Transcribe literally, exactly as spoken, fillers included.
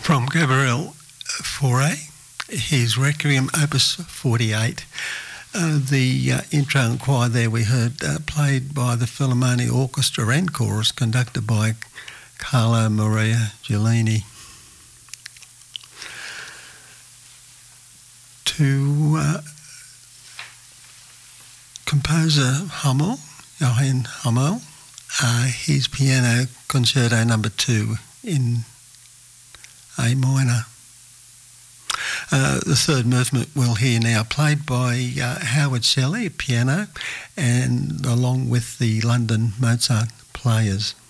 From Gabriel Fauré, his Requiem Opus forty-eight. Uh, the uh, intro and choir there we heard uh, played by the Philharmonia Orchestra and Chorus, conducted by Carlo Maria Giulini. To uh, composer Hummel, Johann Hummel, uh, his piano concerto number two in A minor. Uh, the third movement we'll hear now, played by uh, Howard Shelley, piano, and along with the London Mozart Players.